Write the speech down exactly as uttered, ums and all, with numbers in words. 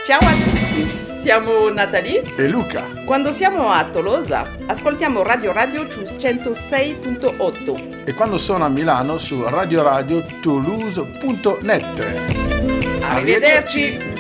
Ciao a tutti, siamo Natalie e Luca. Quando siamo a Tolosa ascoltiamo Radio Radio su centosei virgola otto e quando sono a Milano su radio radio toulouse punto net. Arrivederci!